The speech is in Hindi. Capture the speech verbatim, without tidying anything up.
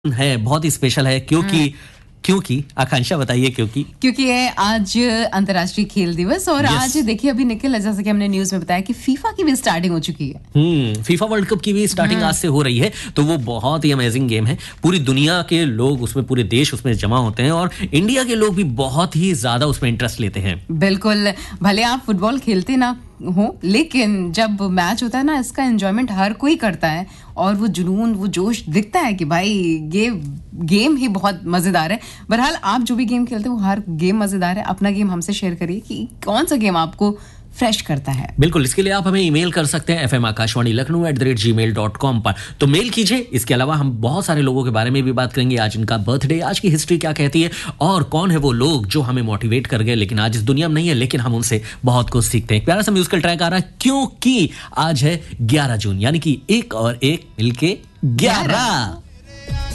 है बहुत ही स्पेशल है क्योंकि क्योंकि आकांक्षा बताइए क्योंकि क्योंकि है आज अंतर्राष्ट्रीय खेल दिवस और yes. आज देखिए अभी निखिल जैसे कि हमने न्यूज में बताया कि फीफा की भी स्टार्टिंग हो चुकी है। हम्म फीफा वर्ल्ड कप की भी स्टार्टिंग आज से हो रही है, तो वो बहुत ही अमेजिंग गेम है। पूरी दुनिया के लोग उसमें, पूरे देश उसमें जमा होते हैं और इंडिया के लोग भी बहुत ही ज्यादा उसमें इंटरेस्ट लेते हैं। बिल्कुल, भले आप फुटबॉल खेलते ना हो लेकिन जब मैच होता है ना इसका एंजॉयमेंट हर कोई करता है और वो जुनून, वो जोश दिखता है कि भाई ये गेम ही बहुत मजेदार है। बहरहाल आप जो भी गेम खेलते हो हर गेम मजेदार है। अपना गेम हमसे शेयर करिए कि कौन सा गेम आपको फ्रेश करता है। बिल्कुल, इसके लिए आप हमें ईमेल कर सकते हैं F M Akashvani Lucknow at the rate ji mail dot com पर, तो मेल कीजिए। इसके अलावा हम बहुत सारे लोगों के बारे में भी बात करेंगे, आज इनका बर्थडे, आज की हिस्ट्री क्या कहती है और कौन है वो लोग जो हमें मोटिवेट कर गए लेकिन आज इस दुनिया में नहीं है, लेकिन हम उनसे बहुत कुछ सीखते हैं। प्यारा सा म्यूजिकल ट्रैक आ रहा है क्योंकि आज है ग्यारह जून, यानी कि एक और एक मिलके ग्यारह।